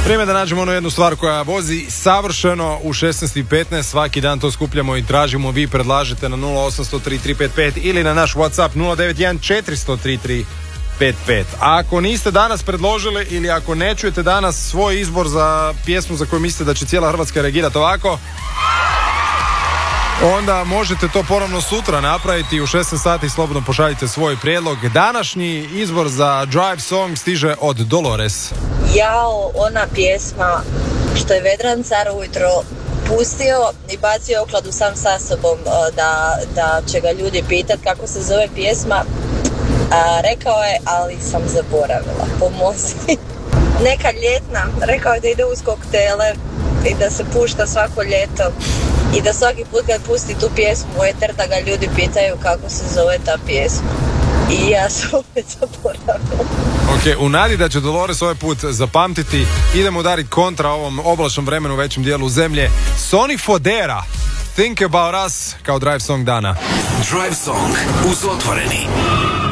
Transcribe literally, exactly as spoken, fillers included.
Vrijeme da nađemo onu jednu stvar koja vozi savršeno u šesnaest i petnaest. Svaki dan to skupljamo i tražimo. Vi predlažete na nula osam sto tri tri pet pet ili na naš WhatsApp nula devet jedan četiri sto tri tri pet pet. A ako niste danas predložili ili ako ne čujete danas svoj izbor za pjesmu za koju mislite da će cijela Hrvatska reagirati ovako, onda možete to ponovno sutra napraviti u šesnaest sati. Slobodno pošaljite svoj prijedlog. Današnji izbor za Drive Song stiže od Dolores. Jao, ona pjesma što je Vedran Car ujutro pustio i bacio okladu sam sa sobom da, da će ga ljudi pitat kako se zove pjesma. A, rekao je, ali sam zaboravila, pomozi. Neka ljetna, rekao je da ide uz koktele i da se pušta svako ljeto i da svaki put kad pusti tu pjesmu u eter da ga ljudi pitaju kako se zove ta pjesma. I ja sam opet zaboravila. Ok, u nadi da će Dolores ovaj put zapamtiti, idemo udariti kontra ovom oblačnom vremenu u većem dijelu zemlje. Sonic Fodera, Think About Us kao Drive Song dana. Drive Song uz Otvoreni.